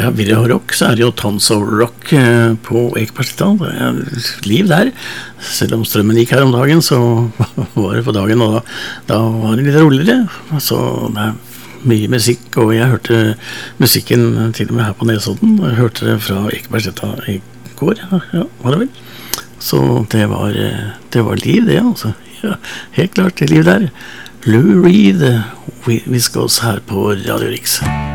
Ja, vil jeg ha rock, så det jo Tons of Rock på Ekebergsletta. Det liv der. Selv om strømmen gikk her om dagen, så var det på dagen, og da var det litt roligere. Så det mye musikk, og jeg hørte musikken til og med her på Nesodden. Jeg hørte det fra Ekebergsletta I går, ja, var det vel. Så det var liv det, altså. Ja, helt klart, det liv der. Lou Reed, Viscos her på Radio Rix.